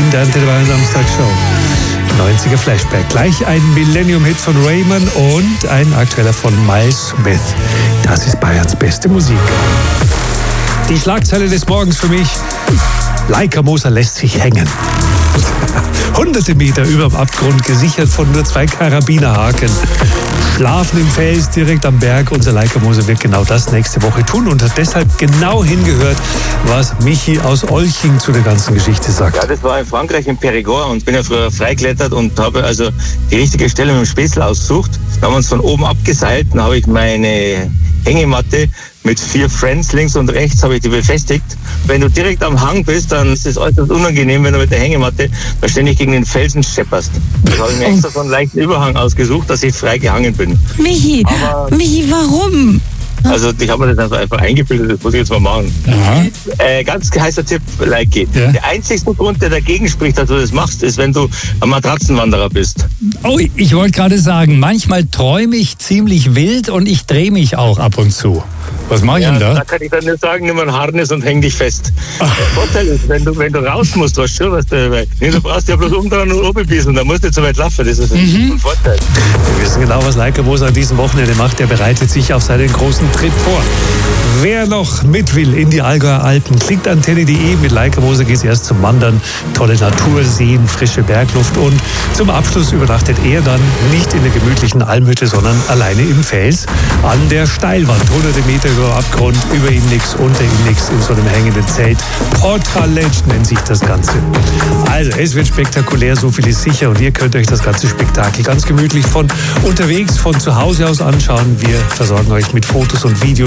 in der Antenne Bayern Samstagsshow. 90er Flashback. Gleich ein Millennium-Hit von Raymond und ein aktueller von Miles Smith. Das ist Bayerns beste Musik. Die Schlagzeile des Morgens für mich: Leica Moser lässt sich hängen. Hunderte Meter überm Abgrund, gesichert von nur 2 Karabinerhaken. Schlafen im Fels direkt am Berg. Unser Leica Moser wird genau das nächste Woche tun und hat deshalb genau hingehört, was Michi aus Olching zu der ganzen Geschichte sagt. Ja, das war in Frankreich, in Périgord, und bin ja früher freiklettert und habe also die richtige Stelle mit dem Spätzle ausgesucht. Da haben wir uns von oben abgeseilt, dann habe ich meine Hängematte mit 4 Friends links und rechts habe ich die befestigt. Wenn du direkt am Hang bist, dann ist es äußerst unangenehm, wenn du mit der Hängematte da ständig gegen den Felsen schepperst. Das habe ich mir extra so einen leichten Überhang ausgesucht, dass ich frei gehangen bin. Michi, warum? Also ich habe mir das einfach eingebildet, das muss ich jetzt mal machen. Ganz heißer Tipp, Leiki. Ja. Der einzigste Grund, der dagegen spricht, dass du das machst, ist, wenn du ein Matratzenwanderer bist. Oh, ich wollte gerade sagen, manchmal träume ich ziemlich wild und ich drehe mich auch ab und zu. Was mache ich denn da? Da kann ich dann nicht sagen, nimm ein Harness und häng dich fest. Der Vorteil ist, wenn du raus musst, weißt du, du brauchst ja bloß umdrehen und oben bissen, dann musst du nicht so weit laufen. Das ist ein Vorteil. Wir wissen genau, was Leica Moser an diesem Wochenende macht. Er bereitet sich auf seinen großen Tritt vor. Wer noch mit will in die Allgäuer Alpen, klickt antenne.de. Mit Leica Moser geht es erst zum Wandern, tolle Natur, Seen, frische Bergluft und zum Abschluss übernachtet er dann nicht in der gemütlichen Almhütte, sondern alleine im Fels an der Steilwand. Hunderte Meter über Abgrund, über ihm nichts, unter ihm nichts, in so einem hängenden Zelt. Portalage nennt sich das Ganze. Also, es wird spektakulär, so viel ist sicher, und ihr könnt euch das ganze Spektakel ganz gemütlich von unterwegs, von zu Hause aus anschauen. Wir versorgen euch mit Fotos und Videos